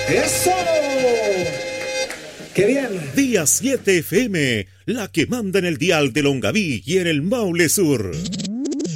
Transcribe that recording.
¡Eso! ¡Qué bien! Día 7 FM, la que manda en el dial de Longaví y en el Maule Sur.